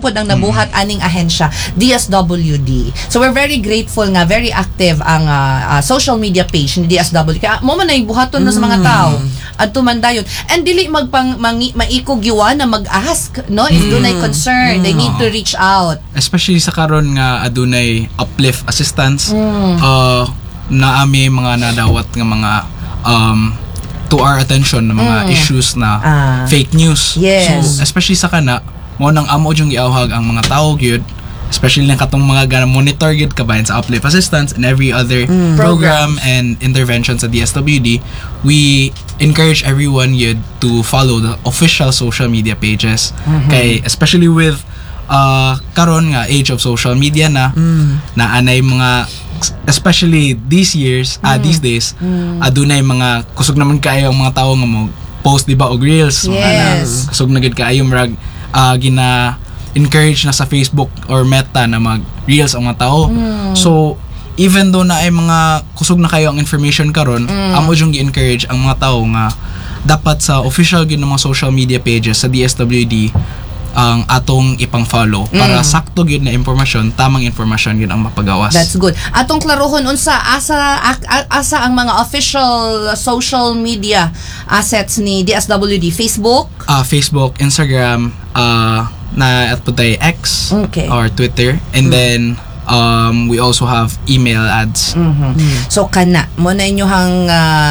po ang nabuhat aning ahensya, DSWD. So we're very grateful nga, very active ang social media page ni DSWD. Kaya mo man ay buhaton na sa mga tao at tumandayon. And dili maikog yuwa na mag-ask, no? If dunay concern, they need to reach out. Especially sa karon nga adunay uplift assistance, na ami mga nadawat nga mga to our attention na mga issues na fake news. Yes. So especially sa kana mo nang amo jung giawhag ang mga tawo gyud, especially lang katong mga monitor gyud kabayan sa uplift assistance and every other program and intervention sa DSWD. We encourage everyone yun to follow the official social media pages. Kay especially with karon nga age of social media na anay mga, especially these days adunay mga kusog naman kaayo ang mga tawo nga mo post diba og reels. Yes. Kusog na gid kaayo murag gina encourage na sa Facebook or Meta na mag reels ang mga tao. So even though na ay mga kusog na kayo ang information karon, amo jung gi-encourage ang mga tao nga dapat sa official gid ng mga social media pages sa DSWD ang atong ipang-follow para sakto gyud na impormasyon, tamang impormasyon gyud ang mapagawas. That's good. Atong klarohon unsa asa ang mga official social media assets ni DSWD? Facebook, Facebook, Instagram, na at putay X or Twitter, and then we also have email ads. So kana mo na inyong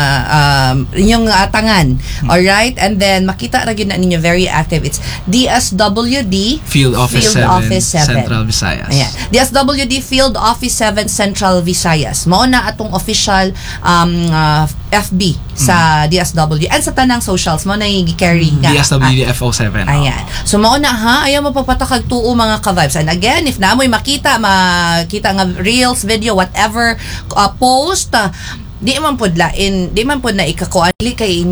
tangan. All right, and then makita ra gyud na ninyo very active. It's DSWD Field Office 7 Central Visayas. Ayan. DSWD Field Office 7 Central Visayas. Mao na atong official FB sa DSWD and sa tanang socials mo na i-carry nga. DSWD FO7. Ayan. So mao na ayaw mo papatakag tuo mga ka-vibes. And again, if naamoy makita nga reels, video, whatever post, di man pud na ikakuan kay inyo